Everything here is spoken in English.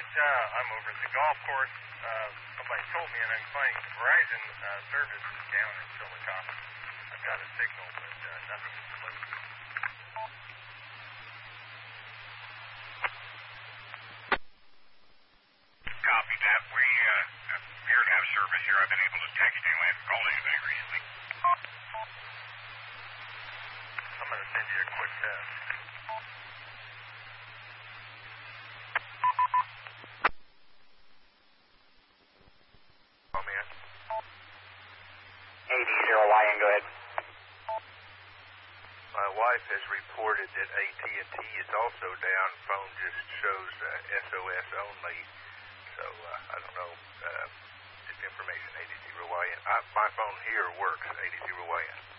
I'm over at the golf course. Somebody told me, and I'm finding Verizon service is down in Chillicothe. I've got a signal, but nothing is close. Copy that. We appear to have service here. I've been able to text you. I haven't called anybody recently. I'm going to send you a quick test. Call me in. 80YN, go ahead. My wife has reported that AT&T is also down. Phone just shows SOS only. So I don't know. Just information 80YN. My phone here works 80YN.